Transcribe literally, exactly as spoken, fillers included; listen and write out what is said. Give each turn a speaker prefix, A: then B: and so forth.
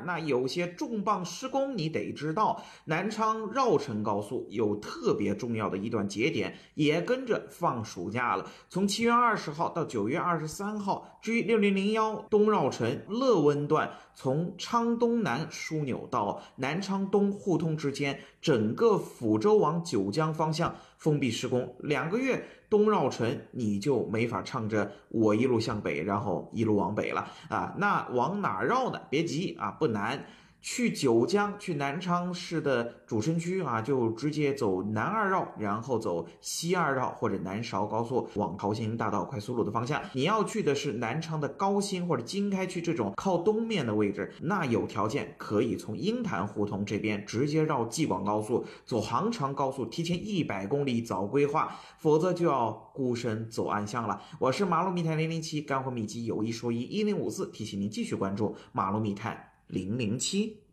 A: 那有些重磅施工你得知道，南昌绕城高速有特别重要的一段节点，也跟着放暑假了。从七月二十号到九月二十三号 ，G 六零零一东绕城乐温段从昌东南枢纽到南昌东互通之间，整个抚州往九江方向封闭施工，两个月东绕城你就没法唱着我一路向北，然后一路往北了啊。那往哪绕呢？别急啊，不难。去九江，去南昌市的主城区啊，就直接走南二绕，然后走西二绕或者南韶高速往桃兴大道快速路的方向。你要去的是南昌的高新或者经开区这种靠东面的位置，那有条件可以从鹰潭胡同这边直接绕济广高速，走杭长高速，提前一百公里早规划，否则就要孤身走暗巷了。我是马路密探零零七，干货秘籍有一说一，一零五四，提醒您继续关注马路密探零零七。